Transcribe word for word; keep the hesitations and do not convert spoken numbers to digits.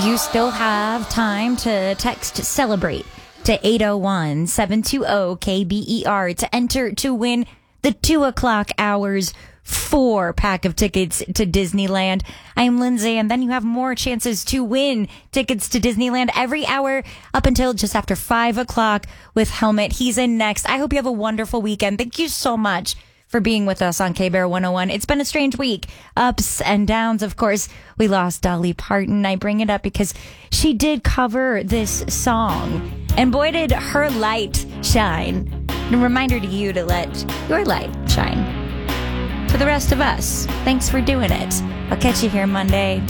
You still have time to text Celebrate to eight oh one, seven two zero, K B E R to enter to win the two o'clock hours four pack of tickets to Disneyland. I am Lindsay, and then you have more chances to win tickets to Disneyland every hour up until just after five o'clock with Helmet. He's in next. I hope you have a wonderful weekend. Thank you so much for being with us on K-Bear one oh one. It's been a strange week. Ups and downs. Of course, we lost Dolly Parton. I bring it up because she did cover this song. And boy, did her light shine. And a reminder to you to let your light shine. For the rest of us, thanks for doing it. I'll catch you here Monday.